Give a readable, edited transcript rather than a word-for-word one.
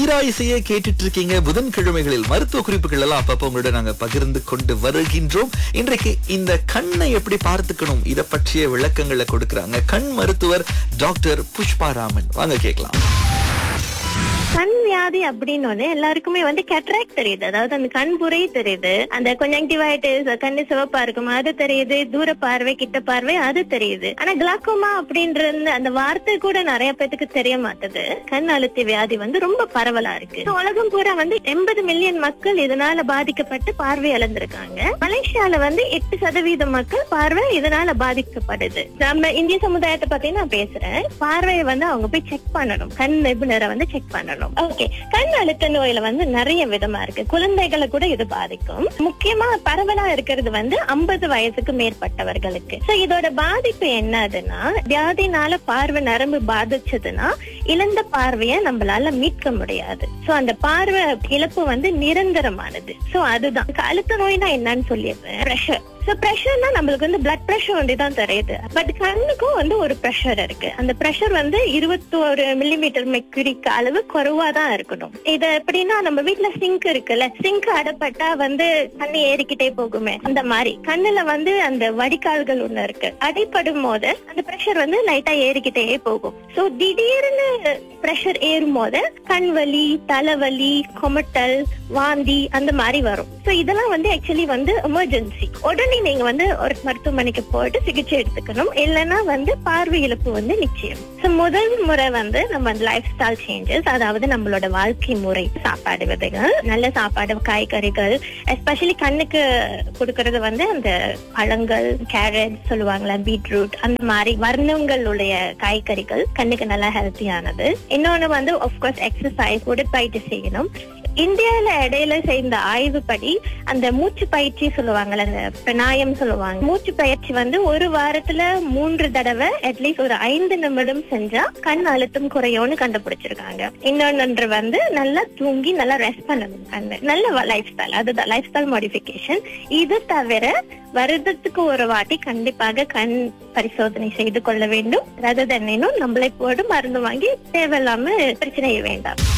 தீரா இசையை கேட்டுட்டு இருக்கீங்க. புதன்கிழமைகளில் மருத்துவ குறிப்புகள் எல்லாம் அப்பப்போ உங்களோட நாங்க பகிர்ந்து கொண்டு வருகின்றோம். இன்றைக்கு இந்த கண்ணை எப்படி பார்த்துக்கணும் இத பற்றிய விளக்கங்களை கொடுக்கறாங்க கண் மருத்துவர் டாக்டர் புஷ்பா ராமன். வாங்க கேட்கலாம். கண் வியாதி அப்படின்னு எல்லாருக்குமே கேட்ராக்ட் தெரியுது, அதாவது அந்த கண் புரை தெரியுது, அந்த கொஞ்சங்டிவைட்டிஸ் கண்ணு சிவப்பா இருக்கும் அது தெரியுது, தூர பார்வை கிட்ட பார்வை அது தெரியுது. ஆனா கிளாக்கோமா அப்படின்ற அந்த வார்த்தை கூட நிறைய பேருக்கு தெரிய மாட்டது. கண் அழுத்த வியாதி ரொம்ப பரவலா இருக்கு. உலகம் பூரா 80 மில்லியன் மக்கள் இதனால பாதிக்கப்பட்டு பார்வை இழந்திருக்காங்க. மலேசியால 8% மக்கள் பார்வை இதனால பாதிக்கப்படுது. நம்ம இந்திய சமுதாயத்தை பத்தி நான் பேசுறேன். பார்வையை அவங்க போய் செக் பண்ணணும், கண் நிபுணரை செக் பண்ணணும். ஓகே, கண் அழுத்த நோயில நிறைய விதமா இருக்கு. குழந்தைகளை கூட இது பாதிக்கும். முக்கியமா பரவலா இருக்கிறது 50 வயசுக்கு மேற்பட்டவர்களுக்கு. இதோட பாதிப்பு என்னதுன்னா, வியாதினால பார்வை நரம்பு பாதிச்சதுன்னா இழந்த பார்வையை நம்மளால மீட்க முடியாது. அந்த பார்வை இழப்பு நிரந்தரமானது. அதுதான் அழுத்த நோய்னா என்னன்னு சொல்லிடுறேன். பிரஷர். பிரஷர்னா நம்மளுக்கு பிளட் பிரஷர் தான் தெரியுது. பட் கண்ணுக்கும் ஒரு பிரஷர் இருக்கு. அந்த பிரஷர் 21 மில்லிமீட்டர் மெர்க்குரிக்கு அளவு குறைவா தான் இருக்கணும். இது எப்படின்னா, நம்ம வீட்டுல சிங்க் இருக்குல்ல, சிங்க் அடப்பட்டா தண்ணி ஏறிக்கிட்டே போகுமே, அந்த மாதிரி கண்ணுல அந்த வடிகால்கள் ஒண்ணு இருக்கு. அடிப்படும் போது அந்த பிரஷர் லைட்டா ஏறிக்கிட்டே போகும். திடீர்னு பிரஷர் ஏறும் போது கண் வலி, தலைவலி, கொமட்டல், வாந்தி அந்த மாதிரி வரும். இதெல்லாம் ஆக்சுவலி எமர்ஜென்சி. உடனே நீங்க ஒரு மருத்துவமனைக்கு போயிட்டு சிகிச்சை எடுத்துக்கணும். இல்லைன்னா பார்வை இழப்பு நிச்சயம். முதல் முறை நம்ம லைஃப் ஸ்டைல் சேஞ்சஸ், அதாவது நம்மளோட வாழ்க்கை முறை, சாப்பாடு விதைகள், நல்ல சாப்பாடு, காய்கறிகள், எஸ்பெஷலி கண்ணுக்கு கொடுக்கறது அந்த பழங்கள், கேரட் சொல்லுவாங்களா, பீட்ரூட், அந்த மாதிரி வர்ணங்கள் உடைய காய்கறிகள் கண்ணுக்கு நல்லா ஹெல்த்தியானது. இன்னொன்னு ஆஃப்கோர்ஸ் எக்ஸசைஸ், உடற்பயிற்சி செய்யணும். இந்தியால இடையில செய்த ஆய்வுப்படி அந்த மூச்சு பயிற்சி சொல்லுவாங்கல்ல, அந்த பிராணாயம் சொல்லுவாங்க, மூச்சு பயிற்சி ஒரு வாரத்துல 3 தடவை அட்லீஸ்ட் ஒரு 5 நிமிடம் செஞ்சா கண் அழுத்தம் குறையும்னு கண்டுபிடிச்சிருக்காங்க. இன்னொன்று நல்லா தூங்கி நல்லா ரெஸ்ட் பண்ணணும். கண்ணு நல்ல லைஃப் ஸ்டைல், அதுதான் லைஃப் ஸ்டைல் மாடிஃபிகேஷன். இது தவிர வருடத்துக்கு ஒரு வாட்டி கண்டிப்பாக கண் பரிசோதனை செய்து கொள்ள வேண்டும். ரத தண்ணினும் நம்மளை போடு மருந்து வாங்கி தேவையில்லாம பிரச்சனைய வேண்டாம்.